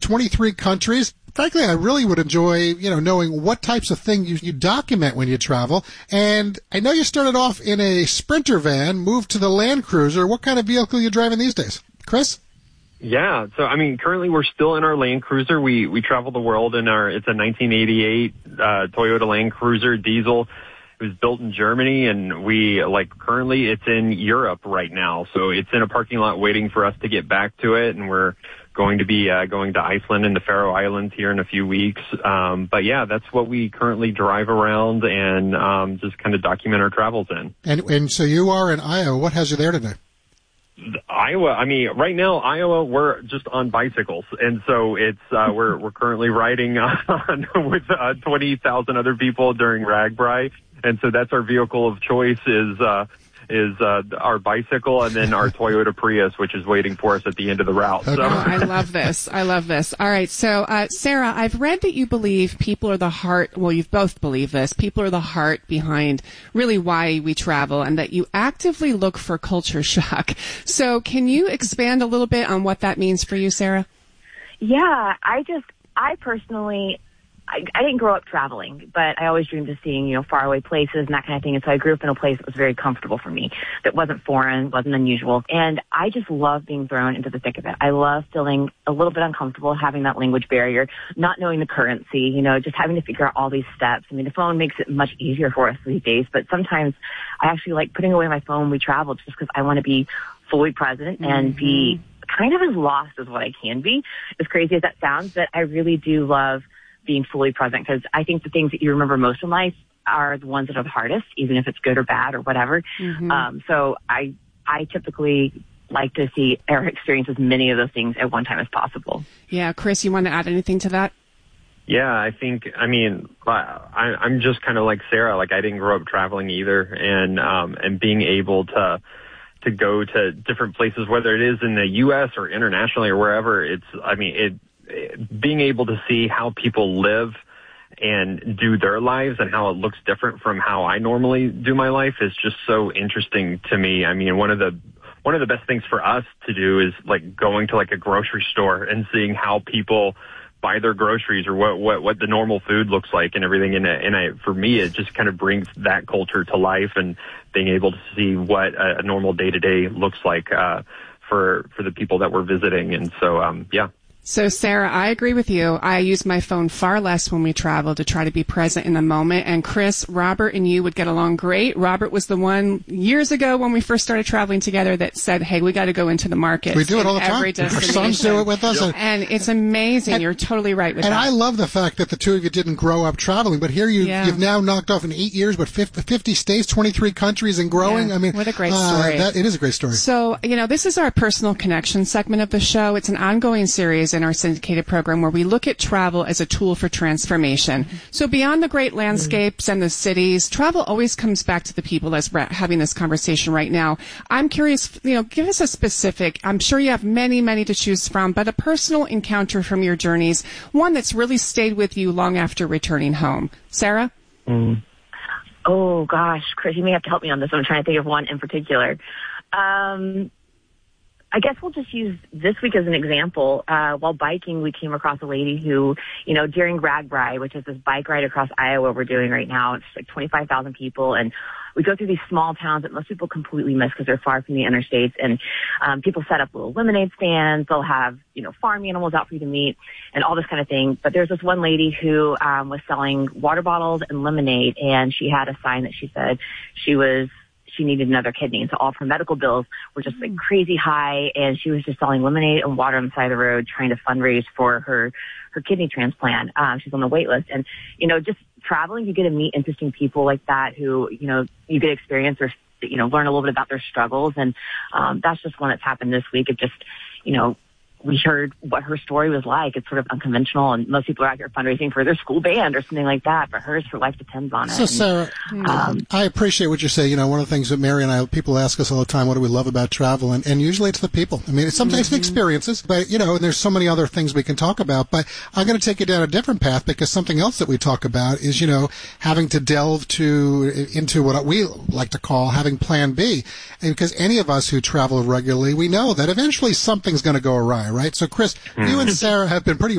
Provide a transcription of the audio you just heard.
23 countries. Frankly, I really would enjoy, knowing what types of things you document when you travel. And I know you started off in a Sprinter van, moved to the Land Cruiser. What kind of vehicle are you driving these days? Chris? Yeah, so currently we're still in our Land Cruiser. We travel the world it's a 1988 Toyota Land Cruiser diesel. It was built in Germany, and currently it's in Europe right now. So it's in a parking lot waiting for us to get back to it, and we're going to be going to Iceland and the Faroe Islands here in a few weeks. But yeah, that's what we currently drive around and just kind of document our travels in. And so you are in Iowa. What has you there today? Iowa, right now, Iowa, we're just on bicycles. And so it's, we're currently riding on with 20,000 other people during RAGBRAI. And so that's our vehicle of choice is our bicycle, and then our Toyota Prius, which is waiting for us at the end of the route. Okay. So. I love this. All right. So, Sarah, I've read that you believe people are the heart. Well, you've both believed this. People are the heart behind really why we travel, and that you actively look for culture shock. So can you expand a little bit on what that means for you, Sarah? Yeah, I personally, I didn't grow up traveling, but I always dreamed of seeing, faraway places and that kind of thing. And so I grew up in a place that was very comfortable for me, that wasn't foreign, wasn't unusual. And I just love being thrown into the thick of it. I love feeling a little bit uncomfortable, having that language barrier, not knowing the currency, just having to figure out all these steps. The phone makes it much easier for us these days, but sometimes I actually like putting away my phone when we travel just because I want to be fully present and be kind of as lost as what I can be, as crazy as that sounds. But I really do love being fully present, because I think the things that you remember most in life are the ones that are the hardest, even if it's good or bad or whatever. So I typically like to see or experience as many of those things at one time as possible. Yeah. Chris, you want to add anything to that? Yeah, I think, I'm just kind of like Sarah. I didn't grow up traveling either. And being able to go to different places, whether it is in the U.S. or internationally or wherever, being able to see how people live and do their lives and how it looks different from how I normally do my life is just so interesting to me. One of the best things for us to do is going to a grocery store and seeing how people buy their groceries, or what the normal food looks like and everything. And for me, it just kind of brings that culture to life, and being able to see what a normal day to day looks like for the people that we're visiting. And so, yeah. So, Sarah, I agree with you. I use my phone far less when we travel to try to be present in the moment. And Chris, Robert and you would get along great. Robert was the one years ago when we first started traveling together that said, hey, we got to go into the market. We do it all the time. Our sons do it with us. Yep. And it's amazing. You're totally right with that. And I love the fact that the two of you didn't grow up traveling, but here you've now knocked off in 8 years, but 50 states, 23 countries and growing. Yeah. What a great story. It is a great story. So, this is our personal connection segment of the show. It's an ongoing series in our syndicated program where we look at travel as a tool for transformation. So beyond the great landscapes and the cities, travel always comes back to the people as we're having this conversation right now. I'm curious, give us a specific, I'm sure you have many, many to choose from, but a personal encounter from your journeys, one that's really stayed with you long after returning home. Sarah? Oh, gosh, Chris, you may have to help me on this. I'm trying to think of one in particular. I guess we'll just use this week as an example. While biking, we came across a lady who, during RAGBRAI, which is this bike ride across Iowa we're doing right now, it's 25,000 people, and we go through these small towns that most people completely miss because they're far from the interstates, and people set up little lemonade stands. They'll have, farm animals out for you to meet and all this kind of thing. But there's this one lady who was selling water bottles and lemonade, and she had a sign that she said she needed another kidney. And so all of her medical bills were just crazy high, and she was just selling lemonade and water on the side of the road trying to fundraise for her kidney transplant. She's on the wait list. And, just traveling, you get to meet interesting people like that who, you get to experience or, learn a little bit about their struggles. And that's just one that's happened this week. It just, we heard what her story was like. It's sort of unconventional, and most people are out here fundraising for their school band or something like that, but hers, her life depends on it. So, Sarah, I appreciate what you say. One of the things that Mary and I, people ask us all the time, what do we love about travel? And usually it's the people. It's sometimes the experiences, but, and there's so many other things we can talk about. But I'm going to take you down a different path, because something else that we talk about is, having to delve into what we like to call having plan B. And because any of us who travel regularly, we know that eventually something's going to go awry. Right? So, Chris, you and Sarah have been pretty